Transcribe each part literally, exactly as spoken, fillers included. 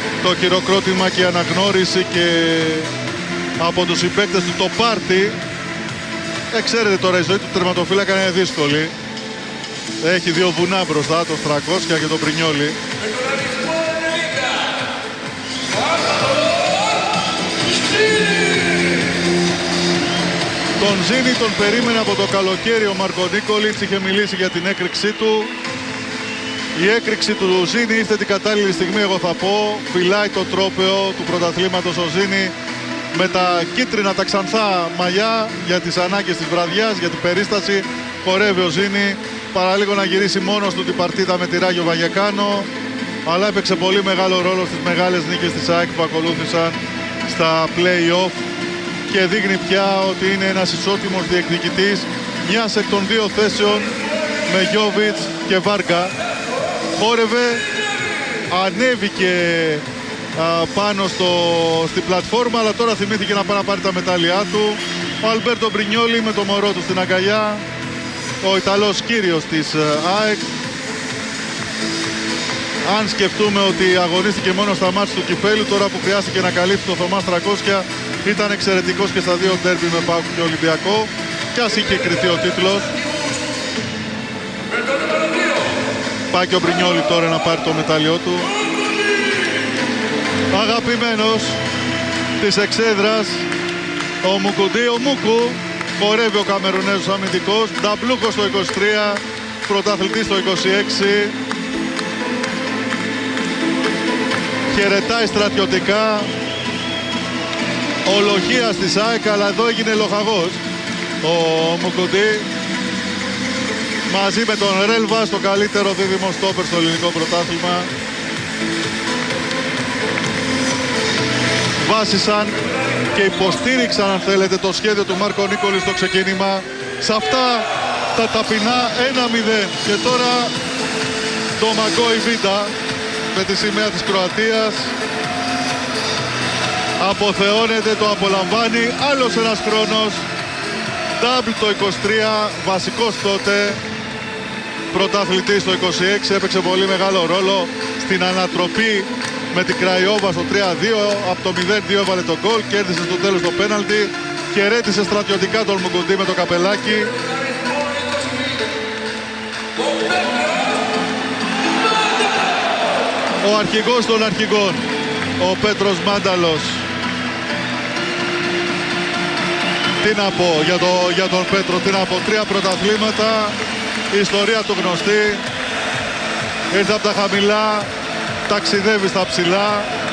το χειροκρότημα και η αναγνώριση και από τους συμπαίκτες του το πάρτι. Ε, ξέρετε τώρα η ζωή του τερματοφύλακα είναι δύσκολη. Έχει δύο βουνά μπροστά, το Στρακόσκια και το Πρινιόλι. Τον Ζήνη τον περίμενε από το καλοκαίρι ο Μάρκο Νίκολιτς, είχε μιλήσει για την έκρηξή του. Η έκρηξη του Ζήνη ήρθε την κατάλληλη στιγμή, εγώ θα πω. Φυλάει το τρόπαιο του πρωταθλήματος ο Ζήνη με τα κίτρινα, τα ξανθά μαλλιά για τις ανάγκες της βραδιάς, για την περίσταση. Χορεύει ο Ζήνη, παραλίγο να γυρίσει μόνος του την παρτίδα με τη Ράγιο Βαγεκάνο, αλλά έπαιξε πολύ μεγάλο ρόλο στις μεγάλες νίκες της ΑΕΚ που ακολούθησαν στα play-off και δείχνει πια ότι είναι ένας ισότιμος διεκδικητής μιας εκ των δύο θέσεων με Γιόβιτς και Βάργα. Χόρευε, ανέβηκε α, πάνω στο, στην πλατφόρμα, αλλά τώρα θυμήθηκε να πάει να πάρει τα μετάλλια του. Ο Αλμπέρτο Μπρινιόλι με το μωρό του στην αγκαλιά, ο Ιταλός κύριος της ΑΕΚ. Αν σκεφτούμε ότι αγωνίστηκε μόνο στα μάτς του κυπέλου, τώρα που χρειάστηκε να καλύψει το Θωμάς Τρακόσκια, ήταν εξαιρετικός και στα δύο ντέρμπι με ΠΑΟΚ και Ολυμπιακό, κι ας είχε κριθεί ο τίτλος. Πάει και ο Μπρινιόλι τώρα να πάρει το μετάλλιό του. Αγαπημένος της εξέδρας, ο Μουκουντή, ο Μούκου, χορεύει ο Καμερουνέζος αμυντικός, νταμπλούκος το είκοσι τρία, πρωταθλητής το είκοσι έξι. Χαιρετάει στρατιωτικά, ολογίας της ΑΕΚ, αλλά εδώ έγινε λοχαγός ο Μουκουντή. Μαζί με τον Ρέλβα, το καλύτερο δίδυμο στόπερ στο ελληνικό πρωτάθλημα. Βάσισαν και υποστήριξαν, αν θέλετε, το σχέδιο του Μάρκο Νίκολη στο ξεκίνημα. Σε αυτά τα ταπεινά ένα μηδέν. Και τώρα το Μαγκόι Βίντα με τη σημαία της Κροατίας αποθεώνεται, το απολαμβάνει. Άλλος ένας χρόνος. Double το είκοσι τρία, βασικός τότε. Πρωταθλητής το είκοσι έξι, έπαιξε πολύ μεγάλο ρόλο στην ανατροπή με την Κραϊόβα στο τρία δύο. Από το μηδέν δύο έβαλε το γκολ, κέρδισε στο τέλος το πέναλτι. Χαιρέτησε στρατιωτικά τον Μουκουντή με το καπελάκι. Ο αρχηγός των αρχηγών, ο Πέτρος Μάνταλος. Τι να πω για, το, για τον Πέτρο, τι να πω, τρία πρωταθλήματα, η ιστορία του γνωστή. Ήρθε από τα χαμηλά, ταξιδεύει στα ψηλά.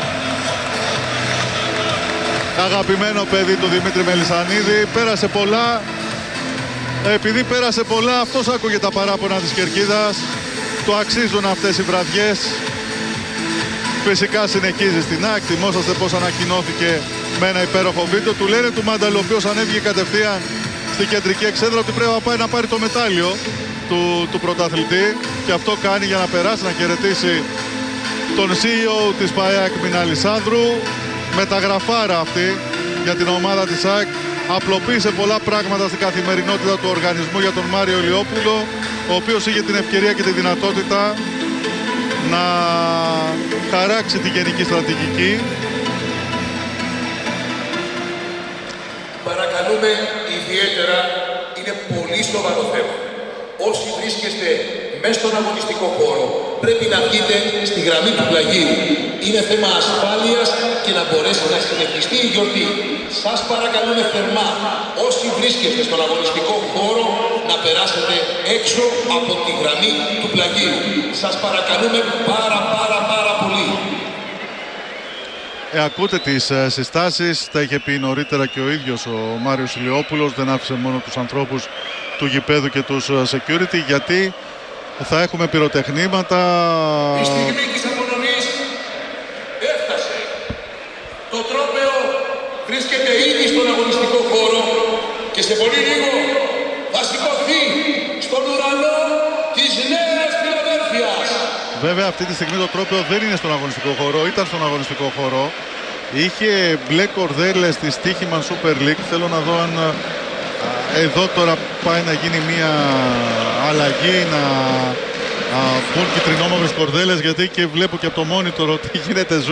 Αγαπημένο παιδί του Δημήτρη Μελισσανίδη, πέρασε πολλά. Επειδή πέρασε πολλά, αυτός άκουγε τα παράπονα της Κερκίδας. Το αξίζουν αυτές οι βραδιές. Φυσικά συνεχίζει στην ΑΕΚ. Θυμόσαστε πως ανακοινώθηκε με ένα υπέροχο βίντεο. Του λένε του Μάνταλο, ο οποίος ανέβηκε κατευθείαν στην κεντρική εξέδρα, ότι πρέπει να πάει να πάρει το μετάλλιο του, του πρωταθλητή. Και αυτό κάνει για να περάσει, να χαιρετήσει τον σι ι ο της ΠΑΕΑΚ Μιναλισάνδρου. Μεταγραφάρα αυτή για την ομάδα της ΑΕΚ. Απλοποίησε πολλά πράγματα στην καθημερινότητα του οργανισμού για τον Μάριο Ηλιόπουλο, ο οποίος είχε την ευκαιρία και τη δυνατότητα να χαράξει τη γενική στρατηγική. Παρακαλούμε ιδιαίτερα, είναι πολύ σοβαρό θέμα. Όσοι βρίσκεστε μέσα στον αγωνιστικό χώρο, πρέπει να βγείτε στη γραμμή του πλαγίου. Είναι θέμα ασφάλειας και να μπορέσει να συνεχιστεί η γιορτή. Σας παρακαλούμε θερμά, όσοι βρίσκεστε στον αγωνιστικό χώρο, να περάσετε έξω από τη γραμμή του πλαγίου. Σας παρακαλούμε πάρα πάρα πάρα πολύ. Ε, ακούτε τις ε, συστάσεις, τα είχε πει νωρίτερα και ο ίδιος ο Μάριος Ηλιόπουλος, δεν άφησε μόνο τους ανθρώπους του γηπέδου και τους ε, security, γιατί θα έχουμε πυροτεχνήματα. Η στιγμή της απονομής έφτασε. Το τρόπαιο βρίσκεται ήδη στον αγωνιστικό χώρο και σε πολύ λίγο θα σηκωθεί στον ουρανό της Νέας Φιλαδέλφειας. Βέβαια αυτή τη στιγμή το τρόπαιο δεν είναι στον αγωνιστικό χώρο, ήταν στον αγωνιστικό χώρο. Είχε μπλε κορδέλες στη Στοίχημαν Super League. Θέλω να δω αν εδώ τώρα πάει να γίνει μια αλλαγή, να πούν κυτρινόμαυρες κορδέλες, γιατί και βλέπω και από το monitor ότι γίνεται zoom